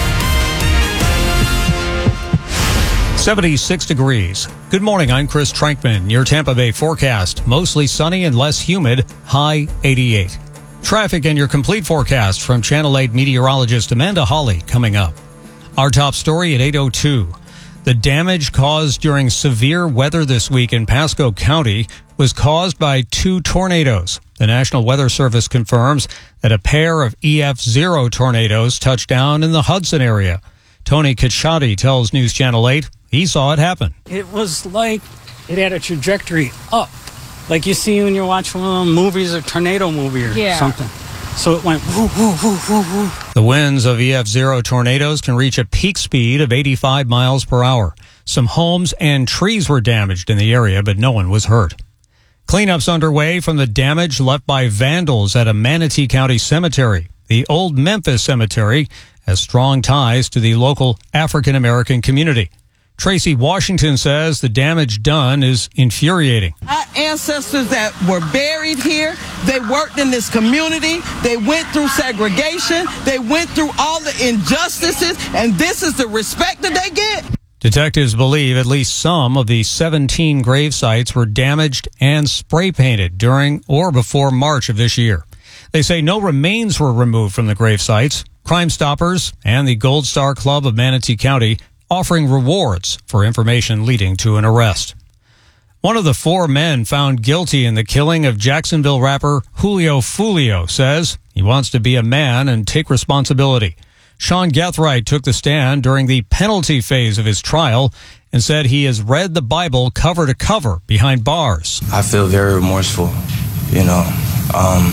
seventy-six degrees. Good morning, I'm Chris Trankman. Your Tampa Bay forecast. Mostly sunny and less humid, high eighty-eight. Traffic and your complete forecast from Channel eight meteorologist Amanda Hawley coming up. Our top story at eight oh two. The damage caused during severe weather this week in Pasco County was caused by two tornadoes. The National Weather Service confirms that a pair of E F zero tornadoes touched down in the Hudson area. Tony Cacciati tells News Channel eight he saw it happen. It was like it had a trajectory up, like you see when you watch one of them movies, a tornado movie or Yeah. something. So it went whoo, whoo, whoo, whoo, whoo. The winds of E F zero tornadoes can reach a peak speed of eighty-five miles per hour. Some homes and trees were damaged in the area, but no one was hurt. Cleanups underway from the damage left by vandals at a Manatee County cemetery. The Old Memphis Cemetery has strong ties to the local African American community. Tracy Washington says the damage done is infuriating. Our ancestors that were buried here, they worked in this community, they went through segregation, they went through all the injustices, and this is the respect that they get. Detectives believe at least some of the seventeen grave sites were damaged and spray painted during or before March of this year. They say no remains were removed from the grave sites. Crime Stoppers and the Gold Star Club of Manatee County offering rewards for information leading to an arrest. One of the four men found guilty in the killing of Jacksonville rapper Julio Foolio says he wants to be a man and take responsibility. Sean Gathright took the stand during the penalty phase of his trial and said he has read the Bible cover to cover behind bars. I feel very remorseful. You know, um,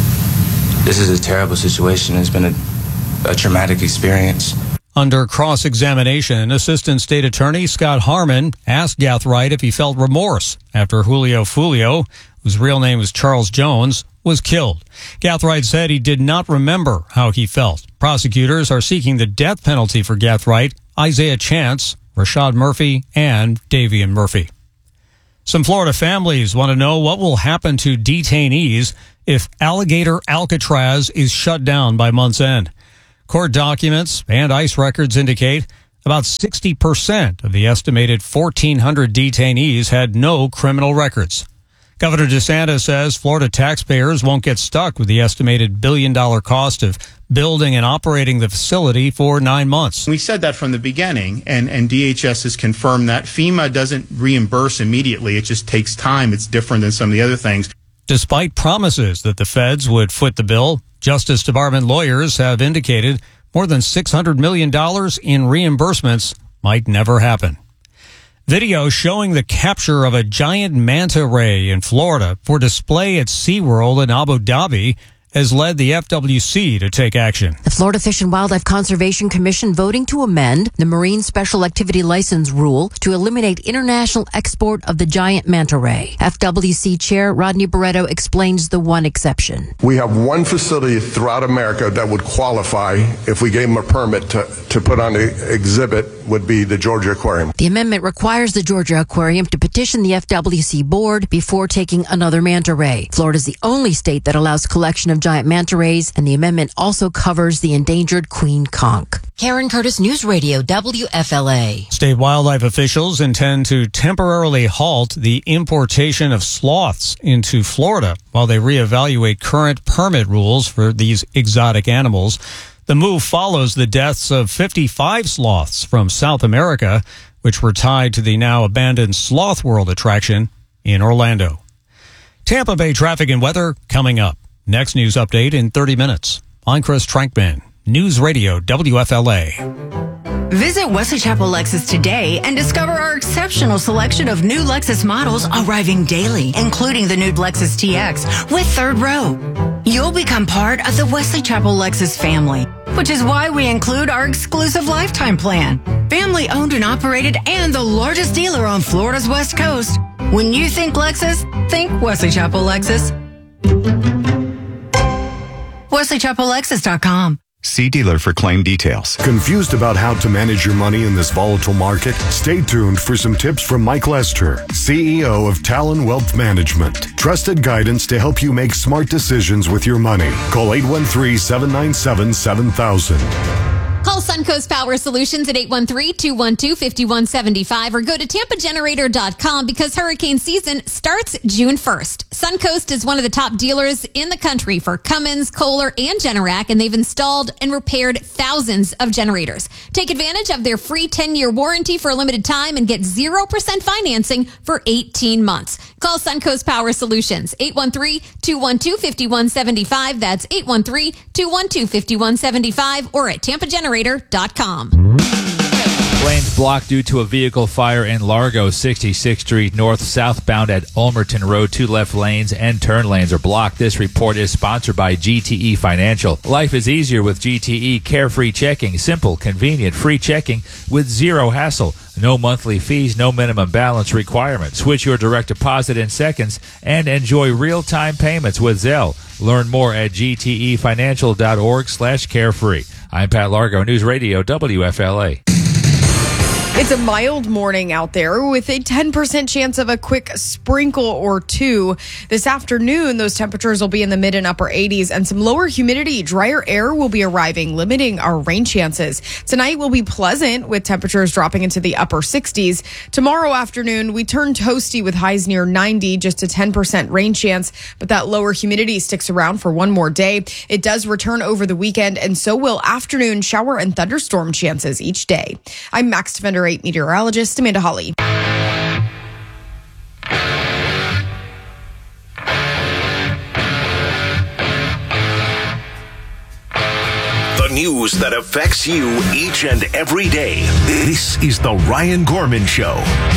this is a terrible situation. It's been a, a traumatic experience. Under cross-examination, Assistant State Attorney Scott Harmon asked Gathright if he felt remorse after Julio Foolio, whose real name was Charles Jones, was killed. Gathright said he did not remember how he felt. Prosecutors are seeking the death penalty for Gathright, Isaiah Chance, Rashad Murphy, and Davian Murphy. Some Florida families want to know what will happen to detainees if Alligator Alcatraz is shut down by month's end. Court documents and ICE records indicate about sixty percent of the estimated fourteen hundred detainees had no criminal records. Governor DeSantis says Florida taxpayers won't get stuck with the estimated billion-dollar cost of building and operating the facility for nine months. We said that from the beginning, and, and D H S has confirmed that. FEMA doesn't reimburse immediately. It just takes time. It's different than some of the other things. Despite promises that the feds would foot the bill, Justice Department lawyers have indicated more than six hundred million dollars in reimbursements might never happen. Video showing the capture of a giant manta ray in Florida for display at SeaWorld in Abu Dhabi has led the F W C to take action. The Florida Fish and Wildlife Conservation Commission voting to amend the Marine Special Activity License rule to eliminate international export of the giant manta ray. F W C Chair Rodney Barreto explains the one exception. We have one facility throughout America that would qualify if we gave them a permit to, to put on the exhibit would be the Georgia Aquarium. The amendment requires the Georgia Aquarium to petition the F W C board before taking another manta ray. Florida is the only state that allows collection of giant manta rays, and the amendment also covers the endangered queen conch. Karen Curtis, News Radio, W F L A. State wildlife officials intend to temporarily halt the importation of sloths into Florida while they reevaluate current permit rules for these exotic animals. The move follows the deaths of fifty-five sloths from South America, which were tied to the now abandoned Sloth World attraction in Orlando. Tampa Bay traffic and weather coming up. Next news update in thirty minutes. I'm Chris Trankman, News Radio W F L A. Visit Wesley Chapel Lexus today and discover our exceptional selection of new Lexus models arriving daily, including the new Lexus T X with third row. You'll become part of the Wesley Chapel Lexus family, which is why we include our exclusive lifetime plan. Family owned and operated and the largest dealer on Florida's West Coast. When you think Lexus, think Wesley Chapel Lexus. Wesley Chapel Lexus dot com. See dealer for claim details. Confused about how to manage your money in this volatile market? Stay tuned for some tips from Mike Lester, C E O of Talon Wealth Management. Trusted guidance to help you make smart decisions with your money. Call eight one three, seven nine seven, seven thousand. Call Suncoast Power Solutions at eight one three, two one two, five one seven five or go to Tampa Generator dot com because hurricane season starts June first. Suncoast is one of the top dealers in the country for Cummins, Kohler, and Generac, and they've installed and repaired thousands of generators. Take advantage of their free ten-year warranty for a limited time and get zero percent financing for eighteen months. Call Suncoast Power Solutions, eight one three, two one two, five one seven five. That's eight one three, two one two, five one seven five or at Tampa Generator dot com. Lanes blocked due to a vehicle fire in Largo, sixty-sixth Street North, southbound at Ulmerton Road. Two left lanes and turn lanes are blocked. This report is sponsored by G T E Financial. Life is easier with G T E Carefree Checking. Simple, convenient, free checking with zero hassle. No monthly fees, no minimum balance requirement. Switch your direct deposit in seconds and enjoy real-time payments with Zelle. Learn more at G T E financial dot org slash carefree. I'm Pat Largo, News Radio W F L A. It's a mild morning out there with a ten percent chance of a quick sprinkle or two. This afternoon, those temperatures will be in the mid and upper eighties, and some lower humidity, drier air will be arriving, limiting our rain chances. Tonight will be pleasant with temperatures dropping into the upper sixties. Tomorrow afternoon, we turn toasty with highs near ninety, just a ten percent rain chance, but that lower humidity sticks around for one more day. It does return over the weekend, and so will afternoon shower and thunderstorm chances each day. I'm Max Defender eight meteorologist Amanda Hawley. News that affects you each and every day. This is The Ryan Gorman Show.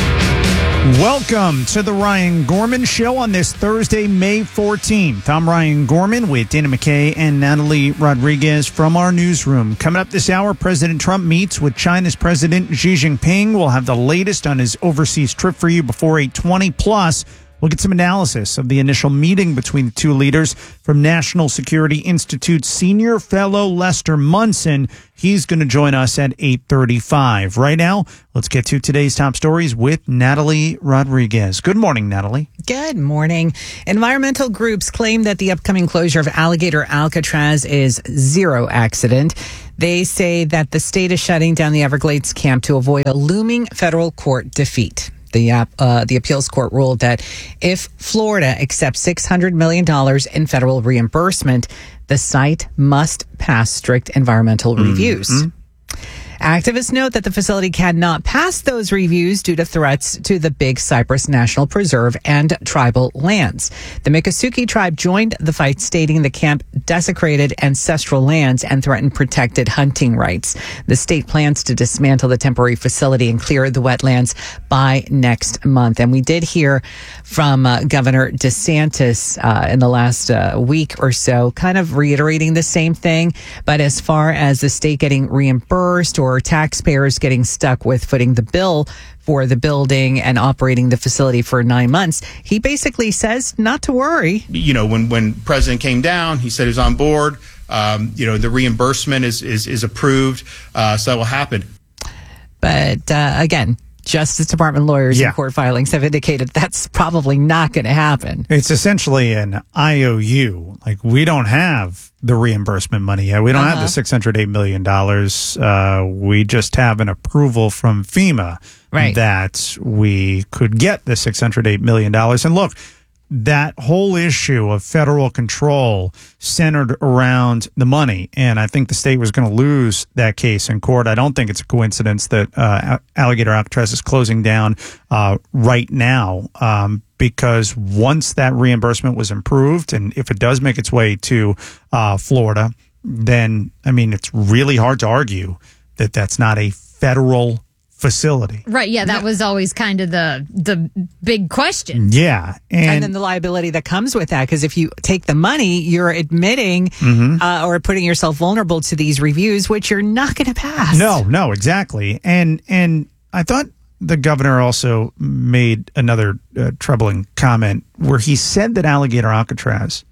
Welcome to the Ryan Gorman Show on this Thursday, May fourteenth. I'm Ryan Gorman with Dana McKay and Natalie Rodriguez from our newsroom. Coming up this hour, President Trump meets with China's President Xi Jinping. We'll have the latest on his overseas trip for you before eight twenty. Plus, we'll get some analysis of the initial meeting between the two leaders from National Security Institute senior fellow Lester Munson. He's going to join us at eight thirty-five. Right now, let's get to today's top stories with Natalie Rodriguez. Good morning, Natalie. Good morning. Environmental groups claim that the upcoming closure of Alligator Alcatraz is zero accident. They say that the state is shutting down the Everglades camp to avoid a looming federal court defeat. The uh, the appeals court ruled that if Florida accepts six hundred million dollars in federal reimbursement, the site must pass strict environmental mm-hmm. reviews. Activists note that the facility cannot pass those reviews due to threats to the Big Cypress National Preserve and tribal lands. The Miccosukee tribe joined the fight, stating the camp desecrated ancestral lands and threatened protected hunting rights. The state plans to dismantle the temporary facility and clear the wetlands by next month. And we did hear from uh, Governor DeSantis uh, in the last uh, week or so, kind of reiterating the same thing. But as far as the state getting reimbursed or taxpayers getting stuck with footing the bill for the building and operating the facility for nine months, he basically says not to worry. You know, when when President came down, he said he was on board. Um, you know, the reimbursement is is, is approved, uh, so that will happen. But uh, again, Justice Department lawyers Yeah. and court filings have indicated that's probably not going to happen. It's essentially an I O U. Like, we don't have the reimbursement money yet. We don't have Uh-huh. the six hundred eight million dollars. Uh, we just have an approval from FEMA Right. that we could get the six hundred eight million dollars. And look, that whole issue of federal control centered around the money. And I think the state was going to lose that case in court. I don't think it's a coincidence that uh, Alligator Alcatraz is closing down uh, right now, um, because once that reimbursement was improved, and if it does make its way to uh, Florida, then, I mean, it's really hard to argue that that's not a federal facility. Right, yeah, that was always kind of the the big question. Yeah. And, And, then the liability that comes with that, because if you take the money, you're admitting Mhm. uh, or putting yourself vulnerable to these reviews, which you're not going to pass. No, no, exactly. And and I thought the governor also made another uh, troubling comment where he said that Alligator Alcatraz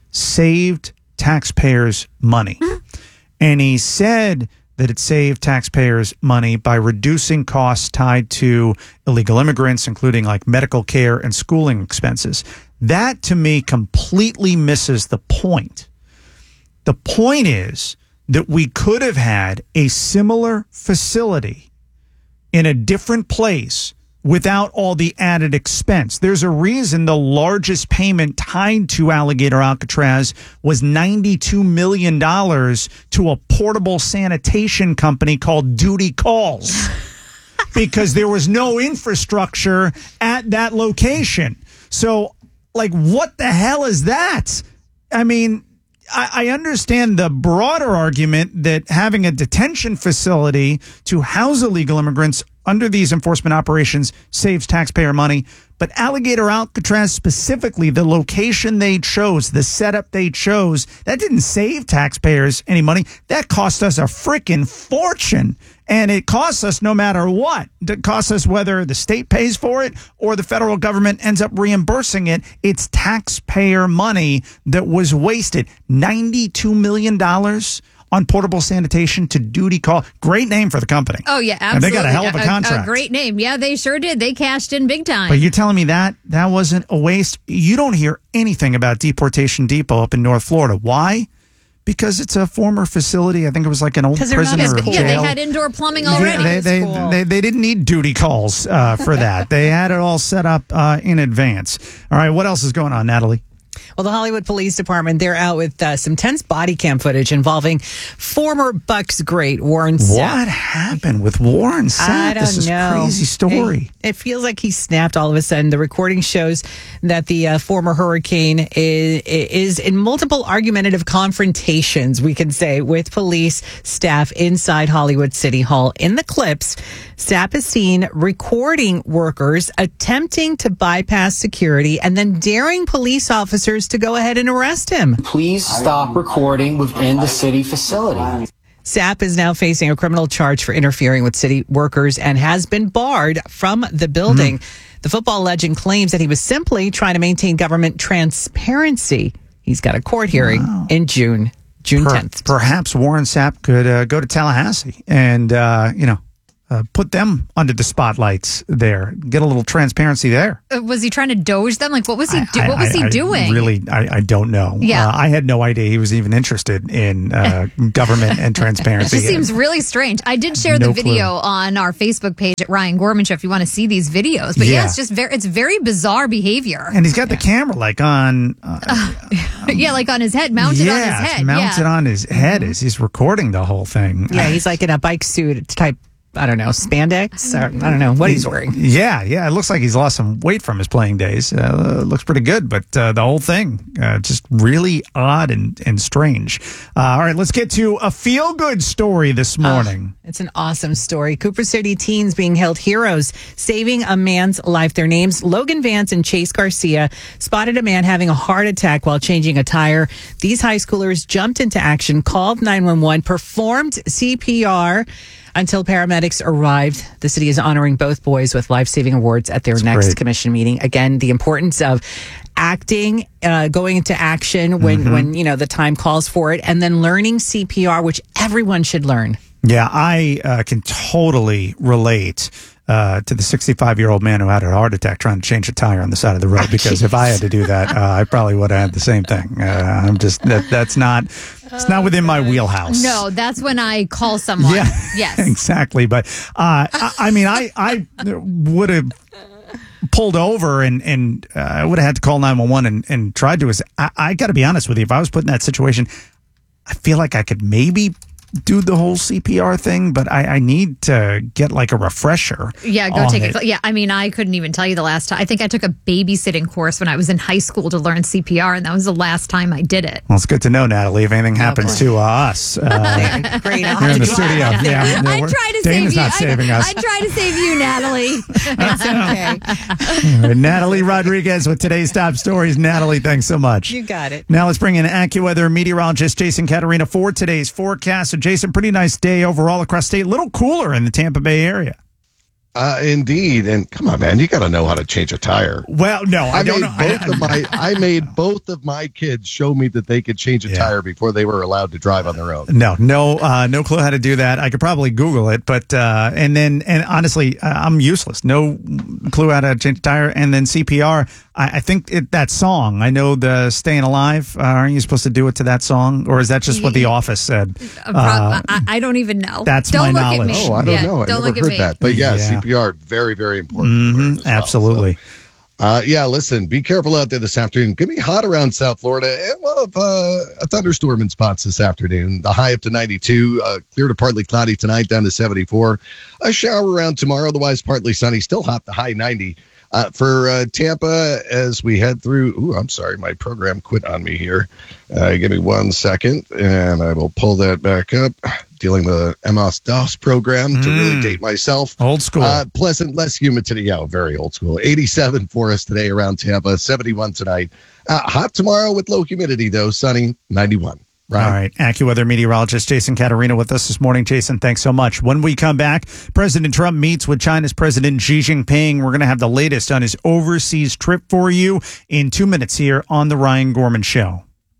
saved taxpayers money. And he said that it saved taxpayers money by reducing costs tied to illegal immigrants, including like medical care and schooling expenses. That, to me, completely misses the point. The point is that we could have had a similar facility in a different place without all the added expense. There's a reason the largest payment tied to Alligator Alcatraz was ninety-two million dollars to a portable sanitation company called Duty Calls, because there was no infrastructure at that location. So, like, what the hell is that? I mean, I, I understand the broader argument that having a detention facility to house illegal immigrants under these enforcement operations saves taxpayer money. But Alligator Alcatraz specifically, the location they chose, the setup they chose, that didn't save taxpayers any money. That cost us a freaking fortune. And it costs us no matter what. It costs us whether the state pays for it or the federal government ends up reimbursing it. It's taxpayer money that was wasted. ninety-two million dollars on portable sanitation to Duty Call. Great name for the company. Oh, yeah, absolutely. And they got a hell of a contract. A, great name. Yeah, they sure did. They cashed in big time. But you're telling me that that wasn't a waste? You don't hear anything about Deportation Depot up in North Florida. Why? Because it's a former facility. I think it was like an old prison or yeah, jail. they had indoor plumbing already. Yeah, they, they, cool. they, they didn't need duty calls uh, for that. They had it all set up uh, in advance. All right, what else is going on, Natalie? Well, the Hollywood Police Department, they're out with uh, some tense body cam footage involving former Bucks great Warren Sapp. What happened with Warren Sapp? I don't this is know. a crazy story. It, it feels like he snapped all of a sudden. The recording shows that the uh, former Hurricane is, is in multiple argumentative confrontations, we can say, with police staff inside Hollywood City Hall. In the clips, Sapp is seen recording workers attempting to bypass security and then daring police officers to go ahead and arrest him. Please stop recording within the city facility. Sapp is now facing a criminal charge for interfering with city workers and has been barred from the building. Mm. The football legend claims that he was simply trying to maintain government transparency. He's got a court hearing wow. in June, June per- tenth. Perhaps Warren Sapp could uh, go to Tallahassee and, uh, you know, Uh, put them under the spotlights there. Get a little transparency there. Uh, was he trying to doge them? Like, what was he? Do- I, what was I, he I doing? Really, I, I don't know. Yeah. Uh, I had no idea he was even interested in uh, government and transparency. It just seems really strange. I did share No the video clue. on our Facebook page at Ryan Gorman Show if you want to see these videos. But yeah, Yeah. it's just very, it's very bizarre behavior. And he's got the camera like on. Uh, yeah, like on his head, mounted yeah, on his head. it's mounted yeah. on his head as he's recording the whole thing. Yeah, he's like in a bike suit type. I don't know, spandex? Or, I don't know what he's wearing. Yeah, yeah. It looks like he's lost some weight from his playing days. Uh, looks pretty good, but uh, the whole thing uh, just really odd and, and strange. Uh, all right, let's get to a feel-good story this morning. Oh, it's an awesome story. Cooper City teens being hailed heroes, saving a man's life. Their names, Logan Vance and Chase Garcia, spotted a man having a heart attack while changing a tire. These high schoolers jumped into action, called nine one one, performed C P R, until paramedics arrived. The city is honoring both boys with life-saving awards at their That's next great. commission meeting. Again, the importance of acting, uh, going into action when, Mhm. when, you know, the time calls for it, and then learning C P R, which everyone should learn. Yeah, I uh, can totally relate uh, to the sixty-five-year-old man who had a heart attack trying to change a tire on the side of the road. Because if I had to do that, uh, I probably would have had the same thing. Uh, I'm just that that's not it's not within my wheelhouse. No, that's when I call someone. Yeah, Yes. exactly. But uh, I, I mean, I I would have pulled over and and uh, I would have had to call nine one one and and tried to. I, I got to be honest with you. If I was put in that situation, I feel like I could maybe do the whole C P R thing, but I, I need to get like a refresher. Yeah, go on take it. it. Yeah, I mean, I couldn't even tell you the last time. I think I took a babysitting course when I was in high school to learn C P R, and that was the last time I did it. Well, it's good to know, Natalie. If anything happens to uh, us, uh, Great. here in the studio, yeah, yeah, I we're- try to Dana's save you. not saving I, us. I try to save you, Natalie. It's okay. Natalie Rodriguez with today's top stories. Natalie, thanks so much. You got it. Now let's bring in AccuWeather meteorologist Jason Caterina for today's forecast. So, Jason, pretty nice day overall across state. A little cooler in the Tampa Bay area. Uh, indeed, and come on, man, you got to know how to change a tire. Well, no, I, I, don't made know. both of my I made both of my kids show me that they could change a Yeah. tire before they were allowed to drive on their own. No, no, uh, no clue how to do that. I could probably Google it, but uh, and then and honestly, uh, I'm useless. No clue how to change a tire. And then C P R. I, I think it, that song. I know the "Staying Alive." Uh, aren't you supposed to do it to that song, or is that just what The Office said? Uh, prob- I, I don't even know. that's don't my look knowledge. At me. Oh, I don't Yeah, know. I don't never look at heard me. that. But yeah, Yeah. C P R very, very important. Mhm, absolutely. Uh, yeah, listen, be careful out there this afternoon. Going to be hot around South Florida. And we'll have uh, a thunderstorm in spots this afternoon. The high up to ninety-two, uh, clear to partly cloudy tonight, down to seventy-four. A shower around tomorrow, otherwise partly sunny. Still hot, the high ninety. Uh, for uh, Tampa, as we head through, ooh, I'm sorry, my program quit on me here. Uh, give me one second, and I will pull that back up. Dealing with the M O S DOS program to Mm. really date myself. Old school. Uh, pleasant, less humid today. Yeah, very old school. eighty-seven for us today around Tampa, seventy-one tonight. Uh, hot tomorrow with low humidity, though. Sunny, ninety-one. Right. All right. AccuWeather meteorologist Jason Caterina with us this morning. Jason, thanks so much. When we come back, President Trump meets with China's President Xi Jinping. We're going to have the latest on his overseas trip for you in two minutes here on The Ryan Gorman Show.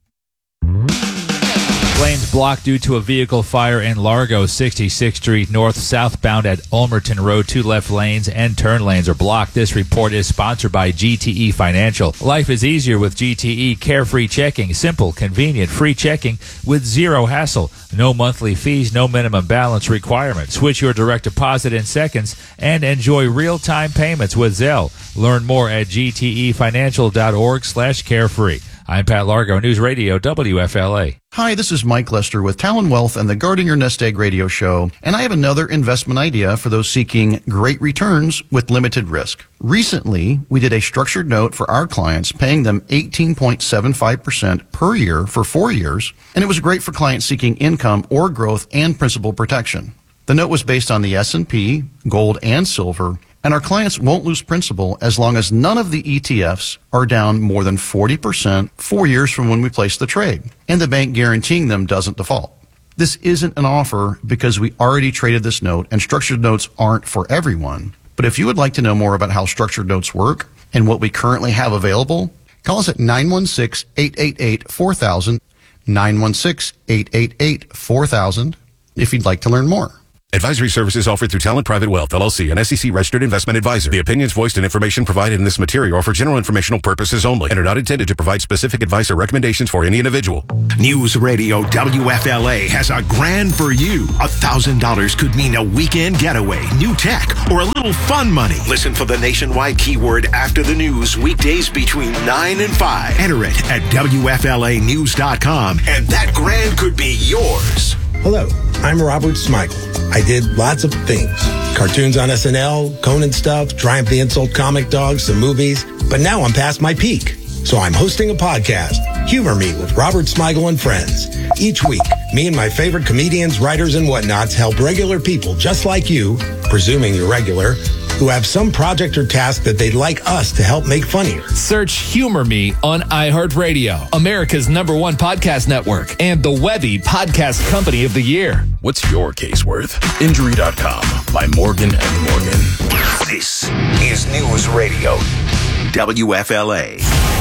Lanes blocked due to a vehicle fire in Largo, sixty-sixth Street North, southbound at Ulmerton Road. Two left lanes and turn lanes are blocked. This report is sponsored by G T E Financial. Life is easier with G T E Carefree Checking. Simple, convenient, free checking with zero hassle. No monthly fees, no minimum balance requirement. Switch your direct deposit in seconds and enjoy real-time payments with Zelle. Learn more at gtefinancial.org slash carefree. I'm Pat Largo, News Radio W F L A. Hi, this is Mike Lester with Talon Wealth and the Guarding Your Nest Egg radio show, and I have another investment idea for those seeking great returns with limited risk. Recently, we did a structured note for our clients, paying them eighteen point seven five percent per year for four years, and it was great for clients seeking income or growth and principal protection. The note was based on the S and P, gold, and silver, and our clients won't lose principal as long as none of the E T Fs are down more than forty percent four years from when we placed the trade, and the bank guaranteeing them doesn't default. This isn't an offer because we already traded this note, and structured notes aren't for everyone. But if you would like to know more about how structured notes work and what we currently have available, call us at nine one six, eight eight eight, four thousand, nine one six, eight eight eight, four thousand, if you'd like to learn more. Advisory services offered through Talent Private Wealth, L L C, an S E C-registered investment advisor. The opinions voiced and information provided in this material are for general informational purposes only and are not intended to provide specific advice or recommendations for any individual. News Radio W F L A has a grand for you. A thousand dollars could mean a weekend getaway, new tech, or a little fun money. Listen for the nationwide keyword after the news weekdays between nine and five. Enter it at W F L A news dot com, and that grand could be yours. Hello, I'm Robert Smigel. I did lots of things. Cartoons on S N L, Conan stuff, Triumph the Insult comic dogs, some movies. But now I'm past my peak. So I'm hosting a podcast, Humor Me with Robert Smigel and Friends. Each week, me and my favorite comedians, writers, and whatnots help regular people just like you, presuming you're regular, who have some project or task that they'd like us to help make funnier. Search Humor Me on iHeartRadio, America's number one podcast network, and the Webby Podcast Company of the Year. What's your case worth? Injury dot com by Morgan and Morgan. This is News Radio W F L A.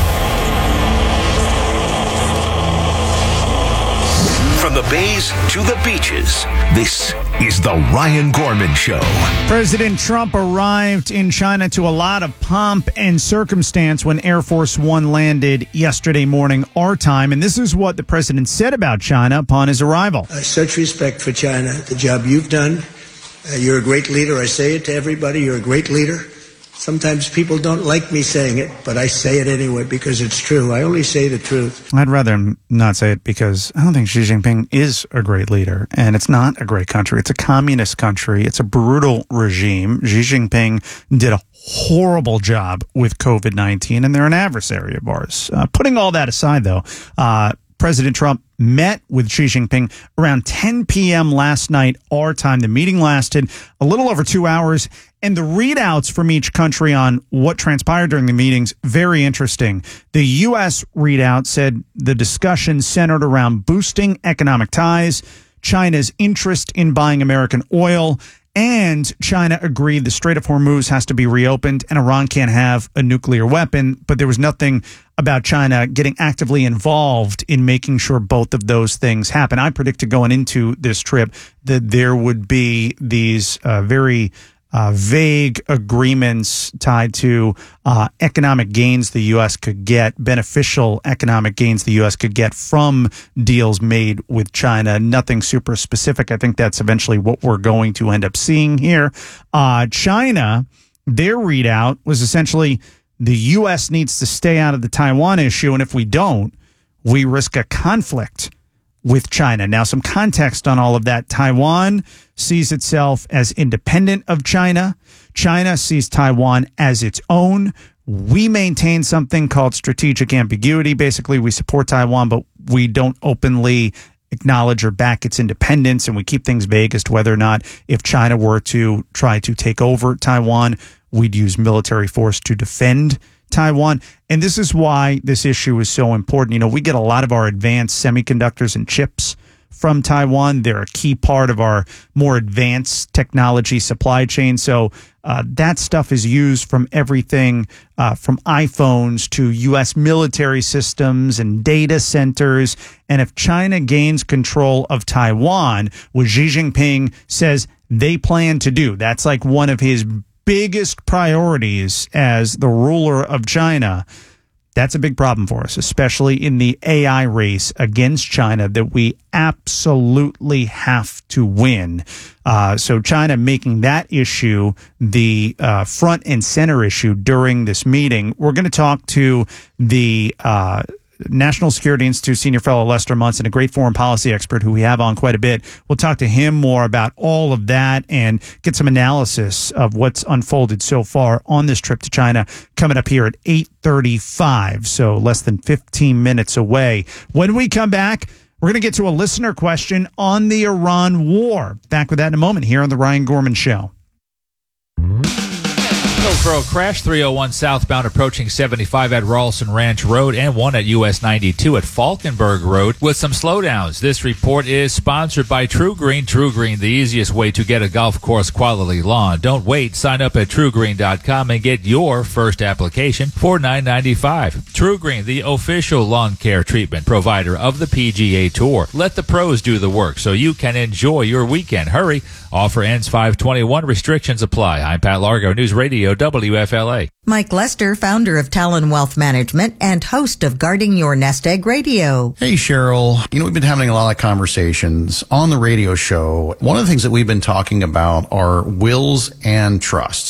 From the bays to the beaches, this is the Ryan Gorman Show. President Trump arrived in China to a lot of pomp and circumstance when Air Force One landed yesterday morning, our time. And this is what the president said about China upon his arrival. Uh, such respect for China, the job you've done. Uh, you're a great leader. I say it to everybody. You're a great leader. Sometimes people don't like me saying it, but I say it anyway because it's true. I only say the truth. I'd rather not say it because I don't think Xi Jinping is a great leader, and it's not a great country. It's a communist country. It's a brutal regime. Xi Jinping did a horrible job with COVID nineteen, and they're an adversary of ours. Uh, putting all that aside, though, uh, President Trump met with Xi Jinping around ten p.m. last night, our time. The meeting lasted a little over two hours, and the readouts from each country on what transpired during the meetings, very interesting. The U S readout said the discussion centered around boosting economic ties, China's interest in buying American oil, and China agreed the Strait of Hormuz has to be reopened and Iran can't have a nuclear weapon. But there was nothing about China getting actively involved in making sure both of those things happen. I predicted going into this trip that there would be these uh, very uh, vague agreements tied to uh, economic gains the U S could get, beneficial economic gains the U S could get from deals made with China. Nothing super specific. I think that's eventually what we're going to end up seeing here. Uh, China, their readout was essentially the U S needs to stay out of the Taiwan issue, and if we don't, we risk a conflict with China. Now, some context on all of that. Taiwan sees itself as independent of China. China sees Taiwan as its own. We maintain something called strategic ambiguity. Basically, we support Taiwan, but we don't openly acknowledge or back its independence, and we keep things vague as to whether or not if China were to try to take over Taiwan, we'd use military force to defend Taiwan. And this is why this issue is so important. You know, we get a lot of our advanced semiconductors and chips from Taiwan. They're a key part of our more advanced technology supply chain. So uh, that stuff is used from everything uh, from iPhones to U S military systems and data centers. And if China gains control of Taiwan, what Xi Jinping says they plan to do, that's like one of his biggest priorities as the ruler of China. That's a big problem for us, especially in the A I race against China that we absolutely have to win. Uh, so China making that issue the uh, front and center issue during this meeting. We're going to talk to the uh, National Security Institute senior fellow Lester Munson, a great foreign policy expert who we have on quite a bit. We'll talk to him more about all of that and get some analysis of what's unfolded so far on this trip to China coming up here at eight thirty-five, so less than fifteen minutes away. When we come back, we're going to get to a listener question on the Iran war. Back with that in a moment here on The Ryan Gorman Show. Hillsborough crash, three oh one southbound approaching seventy-five at Ralston Ranch Road and one at U S ninety-two at Falkenberg Road with some slowdowns. This report is sponsored by True Green. True Green, the easiest way to get a golf course quality lawn. Don't wait. Sign up at true green dot com and get your first application for nine ninety-five. True Green, the official lawn care treatment provider of the P G A Tour. Let the pros do the work so you can enjoy your weekend. Hurry. Offer ends five twenty-one. Restrictions apply. I'm Pat Largo, News Radio W F L A. Mike Lester, founder of Talon Wealth Management and host of Guarding Your Nest Egg Radio. Hey, Cheryl. You know, we've been having a lot of conversations on the radio show. One of the things that we've been talking about are wills and trusts.